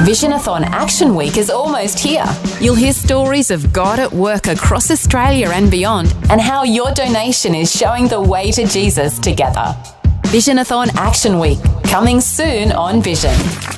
Visionathon Action Week is almost here. You'll hear stories of God at work across Australia and beyond, and how your donation is showing the way to Jesus together. Visionathon Action Week, coming soon on Vision.